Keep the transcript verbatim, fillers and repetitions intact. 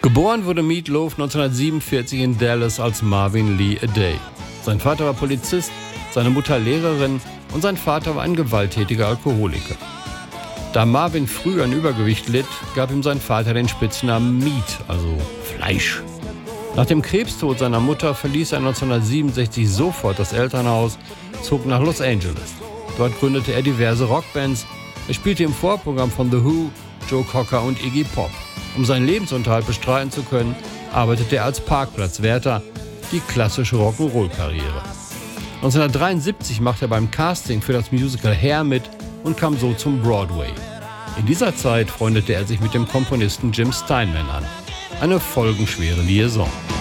Geboren wurde Meat Loaf neunzehnhundertsiebenundvierzig in Dallas als Marvin Lee Aday. Sein Vater war Polizist, seine Mutter Lehrerin und sein Vater war ein gewalttätiger Alkoholiker. Da Marvin früh an Übergewicht litt, gab ihm sein Vater den Spitznamen Meat, also Fleisch. Nach dem Krebstod seiner Mutter verließ er neunzehnhundertsiebenundsechzig sofort das Elternhaus, zog nach Los Angeles. Dort gründete er diverse Rockbands. Er spielte im Vorprogramm von The Who, Joe Cocker und Iggy Pop. Um seinen Lebensunterhalt bestreiten zu können, arbeitete er als Parkplatzwärter, die klassische Rock'n'Roll-Karriere. neunzehnhundertdreiundsiebzig machte er beim Casting für das Musical Hair mit und kam so zum Broadway. In dieser Zeit freundete er sich mit dem Komponisten Jim Steinman an. Eine folgenschwere Liaison.